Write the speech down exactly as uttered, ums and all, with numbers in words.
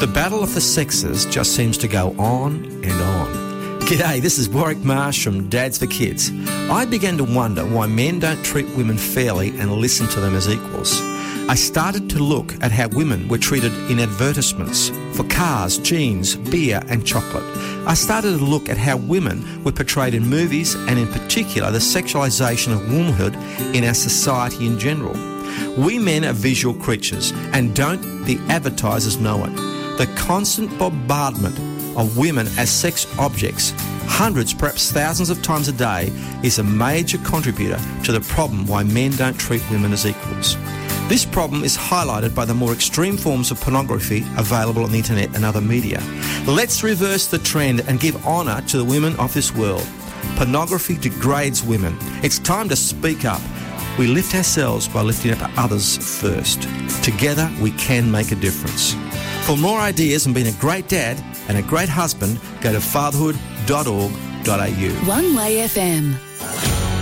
The battle of the sexes just seems to go on and on. G'day, this is Warwick Marsh from Dads for Kids. I began to wonder why men don't treat women fairly and listen to them as equals. I started to look at how women were treated in advertisements for cars, jeans, beer and chocolate. I started to look at how women were portrayed in movies and in particular the sexualisation of womanhood in our society in general. We men are visual creatures and don't the advertisers know it. The constant bombardment of women as sex objects, hundreds, perhaps thousands of times a day, is a major contributor to the problem why men don't treat women as equals. This problem is highlighted by the more extreme forms of pornography available on the internet and other media. Let's reverse the trend and give honour to the women of this world. Pornography degrades women. It's time to speak up. We lift ourselves by lifting up others first. Together we can make a difference. For more ideas on being a great dad and a great husband, go to fatherhood dot org dot a u. One Way F M.